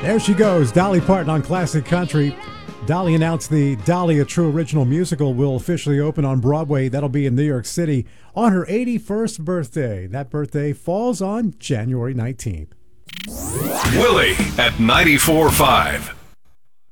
There she goes, Dolly Parton on Classic Country. Dolly announced the Dolly, a True Original Musical, will officially open on Broadway. That'll be in New York City on her 81st birthday. That birthday falls on January 19th. Willie at 94.5.